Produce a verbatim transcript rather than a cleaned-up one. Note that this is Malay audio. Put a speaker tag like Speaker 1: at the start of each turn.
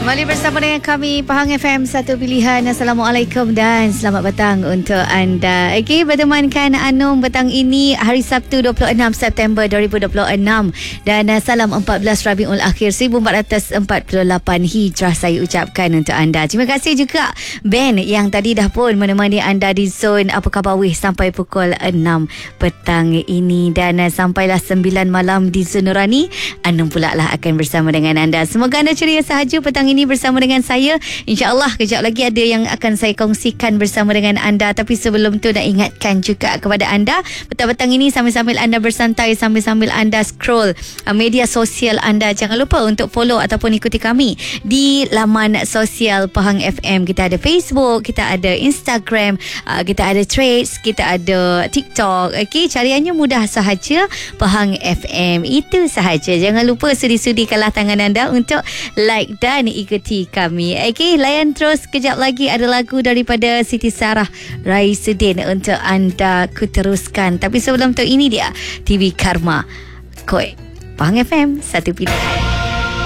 Speaker 1: Kembali bersama dengan kami Pahang F M, satu pilihan. Assalamualaikum dan selamat petang untuk anda. Okey, bertemankan Anum petang ini hari Sabtu dua puluh enam September dua ribu dua puluh enam dan uh, salam empat belas Rabiul Akhir seribu empat ratus empat puluh lapan Hijrah saya ucapkan untuk anda. Terima kasih juga Ben yang tadi dah pun menemani anda di zon Apa Khabar Weh sampai pukul enam petang ini, dan uh, sampailah sembilan malam di zon Nurani. Anum pula lah akan bersama dengan anda. Semoga anda ceria sahaja petang ini bersama dengan saya. InsyaAllah kejap lagi ada yang akan saya kongsikan bersama dengan anda. Tapi sebelum tu nak ingatkan juga kepada anda, petang-petang ini sambil-sambil anda bersantai, sambil-sambil anda scroll uh, media sosial anda, jangan lupa untuk follow ataupun ikuti kami di laman sosial Pahang F M. Kita ada Facebook, kita ada Instagram, uh, kita ada Threads, kita ada TikTok. Okey, cariannya mudah sahaja, Pahang F M. Itu sahaja. Jangan lupa sudi-sudi kalah tangan anda untuk like dan ikuti kami. Okey, layan terus. Kejap lagi ada lagu daripada Siti Sarah Raisuddin untuk anda kuteruskan. Tapi sebelum tu, ini dia T V Karma Koi Pahang F M, satu pilihan.